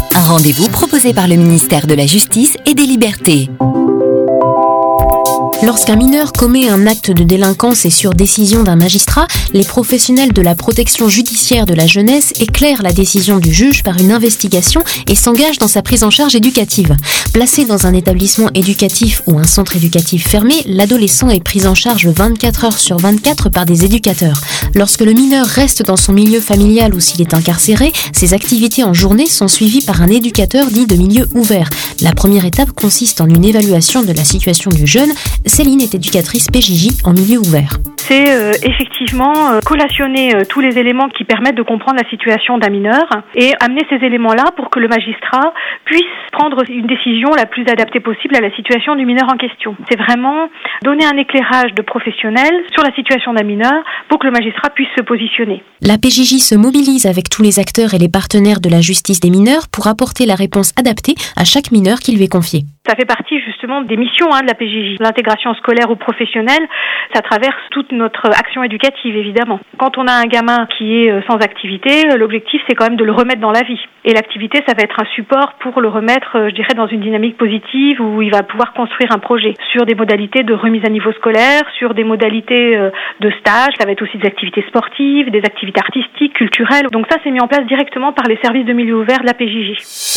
Un rendez-vous proposé par le ministère de la Justice et des Libertés. Lorsqu'un mineur commet un acte de délinquance et sur décision d'un magistrat, les professionnels de la protection judiciaire de la jeunesse éclairent la décision du juge par une investigation et s'engagent dans sa prise en charge éducative. Placé dans un établissement éducatif ou un centre éducatif fermé, l'adolescent est pris en charge 24 heures sur 24 par des éducateurs. Lorsque le mineur reste dans son milieu familial ou s'il est incarcéré, ses activités en journée sont suivies par un éducateur dit de milieu ouvert. La première étape consiste en une évaluation de la situation du jeune. Céline est éducatrice PJJ en milieu ouvert. C'est effectivement collationner tous les éléments qui permettent de comprendre la situation d'un mineur et amener ces éléments-là pour que le magistrat puisse prendre une décision la plus adaptée possible à la situation du mineur en question. C'est vraiment donner un éclairage de professionnel sur la situation d'un mineur pour que le magistrat puisse se positionner. La PJJ se mobilise avec tous les acteurs et les partenaires de la justice des mineurs pour apporter la réponse adaptée à chaque mineur qui lui est confié. Ça fait partie justement des missions de la PJJ. L'intégration scolaire ou professionnelle, ça traverse toute notre action éducative évidemment. Quand on a un gamin qui est sans activité, l'objectif c'est quand même de le remettre dans la vie. Et l'activité, ça va être un support pour le remettre, dans une dynamique positive où il va pouvoir construire un projet sur des modalités de remise à niveau scolaire, sur des modalités de stage. Ça va être aussi des activités sportives, des activités artistiques, culturelles. Donc ça, c'est mis en place directement par les services de milieu ouvert de la PJJ.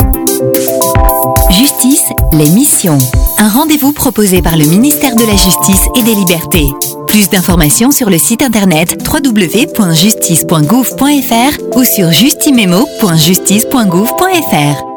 Justice, les missions. Un rendez-vous proposé par le ministère de la Justice et des Libertés. Plus d'informations sur le site internet www.justice.gouv.fr ou sur justimemo.justice.gouv.fr.